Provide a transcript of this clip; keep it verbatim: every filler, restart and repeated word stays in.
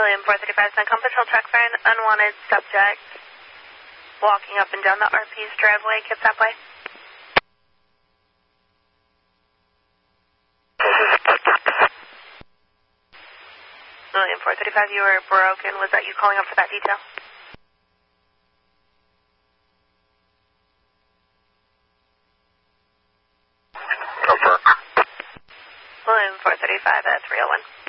William four thirty-five, Suncom Patrol truck for an unwanted subject walking up and down the R P's driveway, Kitsap Way. William four thirty-five, you were broken. Was that you calling up for that detail? Confirm. William four thirty-five at three oh one.